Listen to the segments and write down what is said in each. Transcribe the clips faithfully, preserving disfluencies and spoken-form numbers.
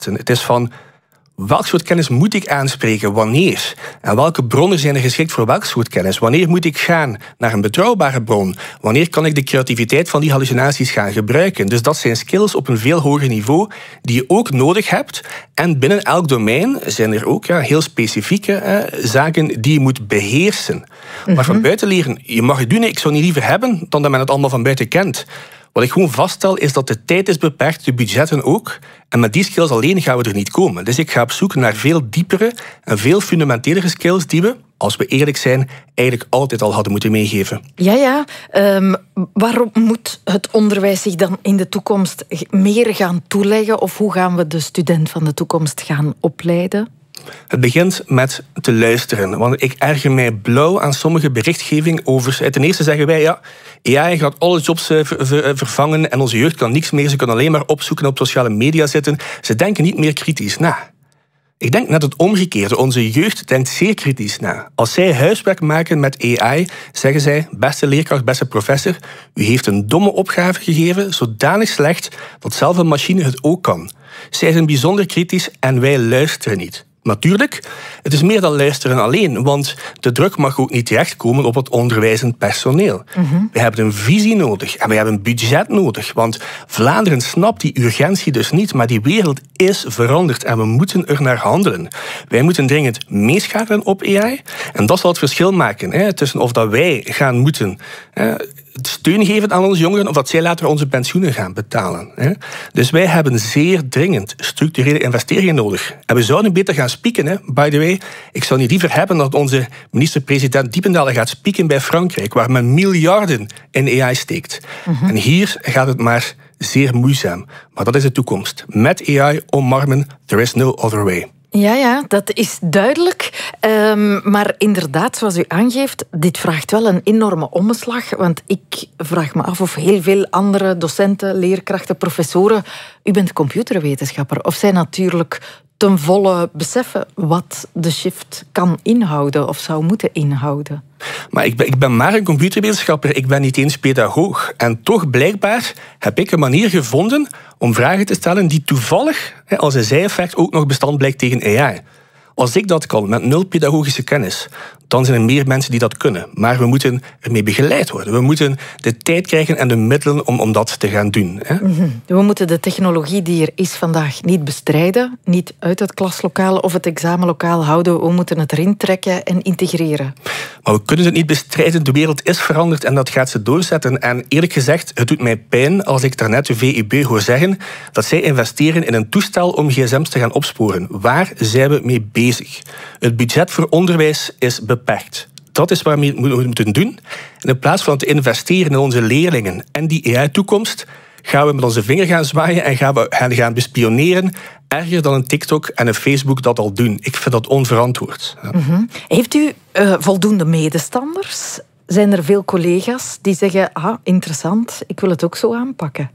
Het is van, welk soort kennis moet ik aanspreken, wanneer? En welke bronnen zijn er geschikt voor welk soort kennis? Wanneer moet ik gaan naar een betrouwbare bron? Wanneer kan ik de creativiteit van die hallucinaties gaan gebruiken? Dus dat zijn skills op een veel hoger niveau die je ook nodig hebt. En binnen elk domein zijn er ook ja, heel specifieke eh, zaken die je moet beheersen. Mm-hmm. Maar van buiten leren, je mag het doen, ik zou niet liever hebben dan dat men het allemaal van buiten kent. Wat ik gewoon vaststel is dat de tijd is beperkt, de budgetten ook. En met die skills alleen gaan we er niet komen. Dus ik ga op zoek naar veel diepere en veel fundamentelere skills die we, als we eerlijk zijn, eigenlijk altijd al hadden moeten meegeven. Ja, ja. Um, waarom moet het onderwijs zich dan in de toekomst meer gaan toeleggen? Of hoe gaan we de student van de toekomst gaan opleiden? Het begint met te luisteren. Want ik erger mij blauw aan sommige berichtgeving over... Ten eerste zeggen wij, ja, A I gaat alle jobs vervangen en onze jeugd kan niks meer. Ze kunnen alleen maar opzoeken op sociale media zitten. Ze denken niet meer kritisch na. Ik denk net het omgekeerde. Onze jeugd denkt zeer kritisch na. Als zij huiswerk maken met A I, zeggen zij, beste leerkracht, beste professor, u heeft een domme opgave gegeven, zodanig slecht dat zelf een machine het ook kan. Zij zijn bijzonder kritisch en wij luisteren niet. Natuurlijk, het is meer dan luisteren alleen, want de druk mag ook niet terechtkomen op het onderwijzend personeel. Mm-hmm. We hebben een visie nodig en we hebben een budget nodig, want Vlaanderen snapt die urgentie dus niet, maar die wereld is veranderd en we moeten er naar handelen. Wij moeten dringend meeschakelen op A I en dat zal het verschil maken hè, tussen of dat wij gaan moeten hè, steun geven aan onze jongeren of dat zij later onze pensioenen gaan betalen. Hè. Dus wij hebben zeer dringend structurele investeringen nodig. En we zouden beter gaan spieken. Hè. By the way, ik zou niet liever hebben dat onze minister-president Diependalen gaat spieken bij Frankrijk, waar men miljarden in A I steekt. Mm-hmm. En hier gaat het maar zeer moeizaam. Maar dat is de toekomst. Met A I omarmen, there is no other way. Ja, ja, dat is duidelijk. Um, maar inderdaad, zoals u aangeeft, dit vraagt wel een enorme omslag. Want ik vraag me af of heel veel andere docenten, leerkrachten, professoren... U bent computerwetenschapper. Of zij natuurlijk ten volle beseffen wat de shift kan inhouden of zou moeten inhouden. Maar ik ben, ik ben maar een computerwetenschapper, ik ben niet eens pedagoog. En toch blijkbaar heb ik een manier gevonden om vragen te stellen die toevallig als een zijeffect ook nog bestand blijkt tegen A I. Als ik dat kan, met nul pedagogische kennis, dan zijn er meer mensen die dat kunnen. Maar we moeten ermee begeleid worden. We moeten de tijd krijgen en de middelen om, om dat te gaan doen. Hè. Mm-hmm. We moeten de technologie die er is vandaag niet bestrijden, niet uit het klaslokaal of het examenlokaal houden. We moeten het erin trekken en integreren. Maar we kunnen het niet bestrijden. De wereld is veranderd en dat gaat ze doorzetten. En eerlijk gezegd, het doet mij pijn als ik daarnet de V U B hoor zeggen dat zij investeren in een toestel om gsm's te gaan opsporen. Waar zijn we mee bezig? Het budget voor onderwijs is beperkt. Dat is wat we moeten doen. En in plaats van te investeren in onze leerlingen en die A I-toekomst, gaan we met onze vinger gaan zwaaien en gaan we gaan bespioneren, erger dan een TikTok en een Facebook dat al doen. Ik vind dat onverantwoord. Ja. Mm-hmm. Heeft u uh, voldoende medestanders? Zijn er veel collega's die zeggen, ah, interessant, ik wil het ook zo aanpakken?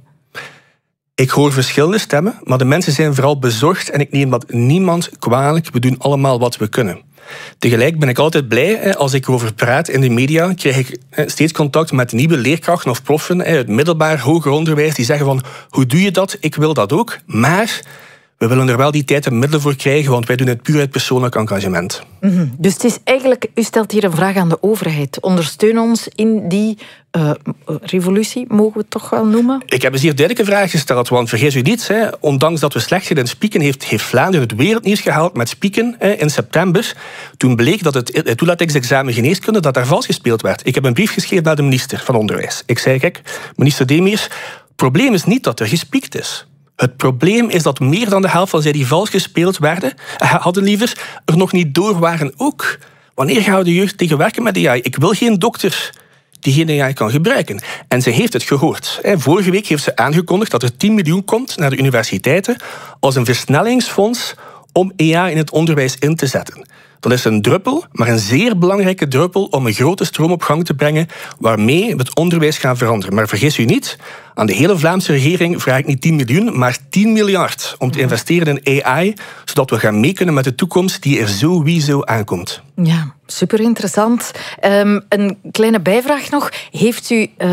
Ik hoor verschillende stemmen, maar de mensen zijn vooral bezorgd en ik neem dat niemand kwalijk. We doen allemaal wat we kunnen. Tegelijk ben ik altijd blij, als ik erover praat in de media, krijg ik steeds contact met nieuwe leerkrachten of proffen uit middelbaar, hoger onderwijs, die zeggen van, hoe doe je dat? Ik wil dat ook, maar we willen er wel die tijd en middelen voor krijgen, want wij doen het puur uit persoonlijk engagement. Mm-hmm. Dus het is eigenlijk, u stelt hier een vraag aan de overheid. Ondersteun ons in die uh, revolutie, mogen we het toch wel noemen? Ik heb een zeer duidelijke vraag gesteld, want vergis u niet, hè, ondanks dat we slecht zijn in spieken, heeft, heeft Vlaanderen het wereldnieuws gehaald met spieken hè, in september. Toen bleek dat het, het toelatingsexamen geneeskunde, dat daar vals gespeeld werd. Ik heb een brief geschreven naar de minister van Onderwijs. Ik zei, kijk, minister Demers, het probleem is niet dat er gespiekt is. Het probleem is dat meer dan de helft van zij die vals gespeeld werden, hadden liever, er nog niet door waren ook. Wanneer gaan we de jeugd tegenwerken met A I? Ik wil geen dokter die geen A I kan gebruiken. En ze heeft het gehoord. Vorige week heeft ze aangekondigd dat er tien miljoen komt naar de universiteiten als een versnellingsfonds om A I in het onderwijs in te zetten. Dat is een druppel, maar een zeer belangrijke druppel om een grote stroom op gang te brengen waarmee we het onderwijs gaan veranderen. Maar vergis u niet, aan de hele Vlaamse regering vraag ik niet tien miljoen, maar tien miljard om te investeren in A I, zodat we gaan mee kunnen met de toekomst die er sowieso aankomt. Ja, super interessant. Um, een kleine bijvraag nog. Heeft u uh,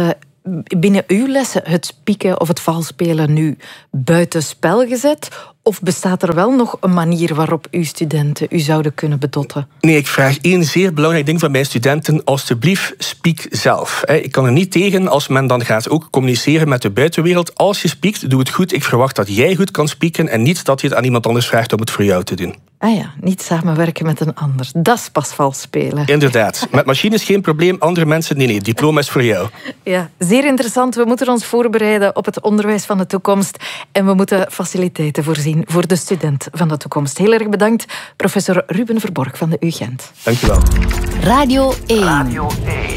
binnen uw lessen het spieken of het valspelen nu buitenspel gezet? Of bestaat er wel nog een manier waarop uw studenten u zouden kunnen bedotten? Nee, ik vraag één zeer belangrijk ding van mijn studenten. Alsjeblieft, spiek zelf. Ik kan er niet tegen als men dan gaat ook communiceren met de buitenwereld. Als je spiekt, doe het goed. Ik verwacht dat jij goed kan spieken en niet dat je het aan iemand anders vraagt om het voor jou te doen. Ah ja, niet samenwerken met een ander. Dat is pas vals spelen. Inderdaad. Met machines geen probleem, andere mensen, nee, nee, diploma is voor jou. Ja, zeer interessant. We moeten ons voorbereiden op het onderwijs van de toekomst en we moeten faciliteiten voorzien voor de student van de toekomst. Heel erg bedankt, professor Ruben Verborg van de U Gent. Dank je wel. Radio één. Radio één.